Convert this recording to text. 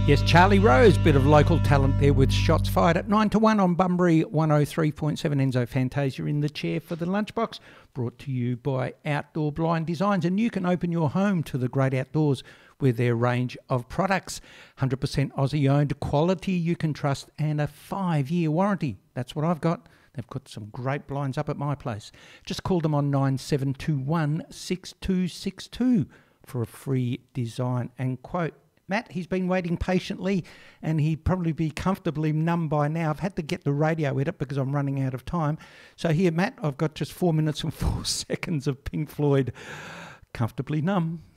Yes, Charlie Rose, bit of local talent there with Shots Fired at 9 to 1 on Bunbury 103.7. Enzo Fantasia in the chair for the lunchbox, brought to you by Outdoor Blind Designs. And you can open your home to the great outdoors with their range of products. 100% Aussie owned, quality you can trust, and a 5-year warranty. That's what I've got. They've got some great blinds up at my place. Just call them on 9721 6262 for a free design and quote. Matt, he's been waiting patiently and he'd probably be comfortably numb by now. I've had to get the radio edit because I'm running out of time. So here, Matt, I've got just 4 minutes and 4 seconds of Pink Floyd, Comfortably Numb.